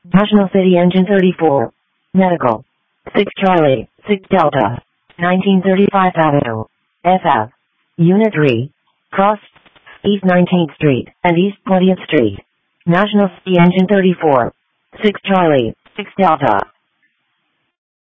National City Engine 34. Medical. 6 Charlie, 6 Delta. 1935 Avenue. FF. Unit 3. Cross. East 19th Street and East 20th Street. National City Engine 34. 6 Charlie, 6 Delta.